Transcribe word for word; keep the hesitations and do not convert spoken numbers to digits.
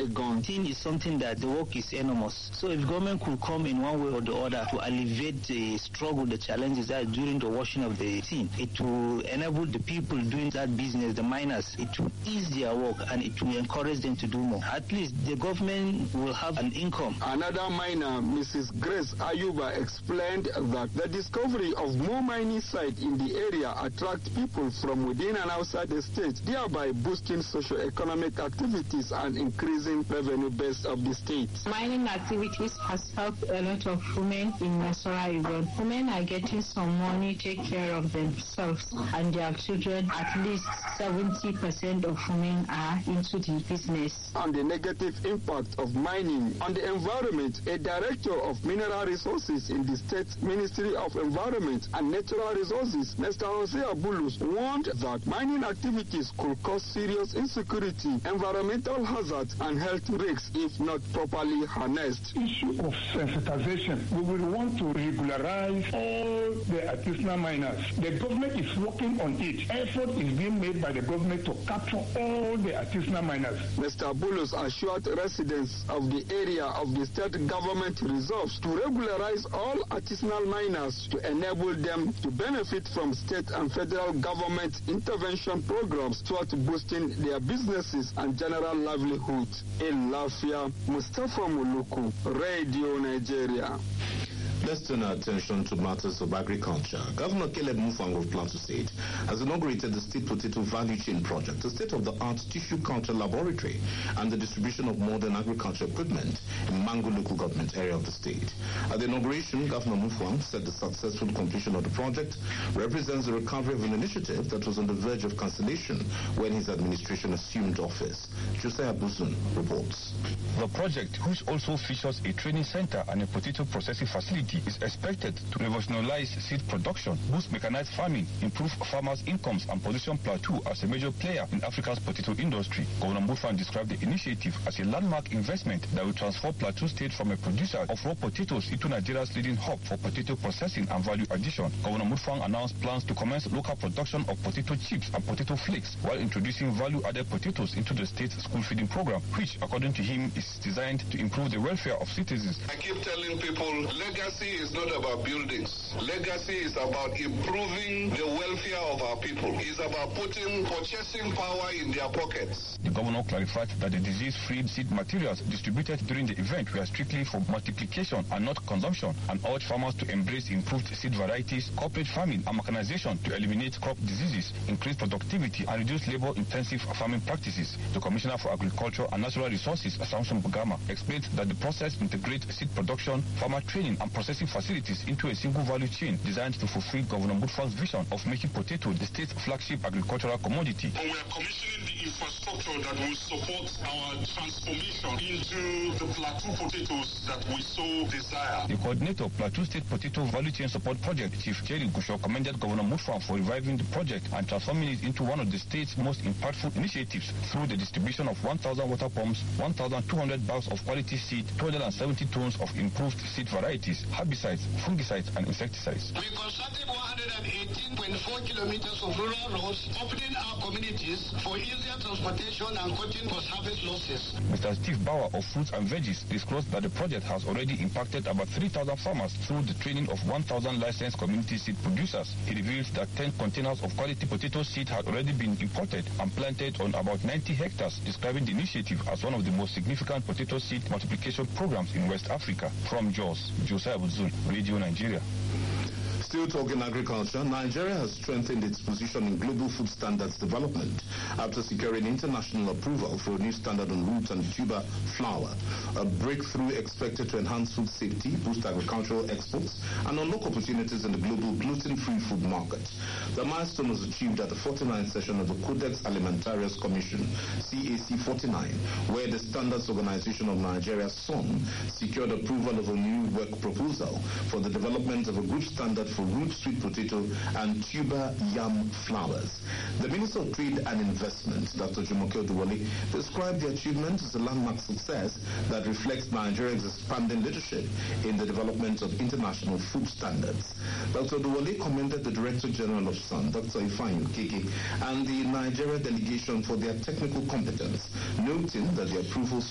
a gun. Thing is something that the work is enormous. So if government could come in one way or the other to alleviate the struggle, the challenges that during the washing of the tin, it will enable the people doing that business, the miners, it will ease their work and it will encourage them to do more. At least the government will have an income. Another miner, Missus Grace Ayuba, explained that the discovery of more mining sites in the area attract people from within and outside the state, thereby boosting socio-economic activities and increasing revenue base of the state. Mining activities has helped a lot of women in Nasarawa region. Women are getting some money to take care of themselves and their children. At least seventy percent of women are into the business. On the negative impact of mining on the environment, a director of mineral resources in the State Ministry of Environment and Natural Resources, Mister Jose Abulus, warned that mining activities could cause serious insecurity, environmental hazards, and health risks if not properly harnessed. Issue of sensitization. We will want to regularize all the artisanal miners. The government is working on it. Effort is being made by the government to capture all the artisanal miners. Mister Abulus assured residents of the area of the state government resolves to regularize all artisanal miners to enable them to benefit from state and federal government intervention programs toward boosting their businesses and general livelihood. In Lafia, Mustafa Muluku, Radio Nigeria. Let's turn our attention to matters of agriculture. Governor Caleb Mutfwang of Plateau State has inaugurated the State Potato Value Chain Project, a state-of-the-art tissue culture laboratory and the distribution of modern agriculture equipment in Mangu local government area of the state. At the inauguration, Governor Mutfwang said the successful completion of the project represents the recovery of an initiative that was on the verge of cancellation when his administration assumed office. Josiah Buzun reports. The project, which also features a training center and a potato processing facility, is expected to revolutionize seed production, boost mechanized farming, improve farmers' incomes, and position Plateau as a major player in Africa's potato industry. Governor Mutfwang described the initiative as a landmark investment that will transform Plateau State from a producer of raw potatoes into Nigeria's leading hub for potato processing and value addition. Governor Mutfwang announced plans to commence local production of potato chips and potato flakes while introducing value-added potatoes into the state's school feeding program, which, according to him, is designed to improve the welfare of citizens. I keep telling people, legacy is not about buildings. Legacy is about improving the welfare of our people. It's about putting purchasing power in their pockets. The governor clarified that the disease-free seed materials distributed during the event were strictly for multiplication and not consumption, and urged farmers to embrace improved seed varieties, corporate farming, and mechanization to eliminate crop diseases, increase productivity, and reduce labor-intensive farming practices. The Commissioner for Agriculture and Natural Resources, Samson Bugama, explained that the process integrates seed production, farmer training, and processing facilities into a single value chain designed to fulfill Governor Mutfwang's vision of making potato the state's flagship agricultural commodity. And we are commissioning the infrastructure that will support our transformation into the Plateau potatoes that we so desire. The coordinator of Plateau State Potato Value Chain Support Project, Chief Jerry Gusho, commended Governor Mutfwang for reviving the project and transforming it into one of the state's most impactful initiatives through the distribution of one thousand water pumps, one thousand two hundred bags of quality seed, two hundred seventy tons of improved seed varieties, herbicides, fungicides, and insecticides. We constructed one hundred eighteen point four kilometers of rural roads, opening our communities for easier transportation and cutting post-harvest losses. Mister Steve Bauer of Fruits and Veggies disclosed that the project has already impacted about three thousand farmers through the training of one thousand licensed community seed producers. He reveals that ten containers of quality potato seed had already been imported and planted on about ninety hectares, describing the initiative as one of the most significant potato seed multiplication programs in West Africa. From Jos, Josiah Buzun, Radio Nigeria. Still talking agriculture, Nigeria has strengthened its position in global food standards development after securing international approval for a new standard on root and tuber flour, a breakthrough expected to enhance food safety, boost agricultural exports, and unlock opportunities in the global gluten-free food market. The milestone was achieved at the forty-ninth session of the Codex Alimentarius Commission, C A C forty-nine, where the Standards Organization of Nigeria, S O N, secured approval of a new work proposal for the development of a good standard for root sweet potato and tuber yam flours. The Minister of Trade and Investment, Doctor Jumoke Oduwole, described the achievement as a landmark success that reflects Nigeria's expanding leadership in the development of international food standards. Doctor Oduwole commended the Director General of S O N, Doctor Ifeanyi Okeke, and the Nigeria delegation for their technical competence, noting that the approval